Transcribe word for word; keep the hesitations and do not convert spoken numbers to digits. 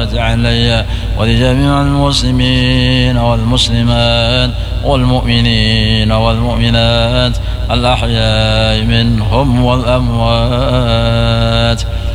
علي ولجميع المسلمين والمسلمات والمؤمنين والمؤمنات الأحياء منهم والأموات